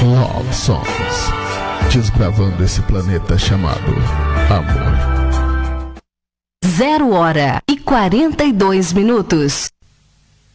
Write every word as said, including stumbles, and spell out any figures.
Love Songs, desbravando esse planeta chamado amor. Zero hora e quarenta e dois minutos.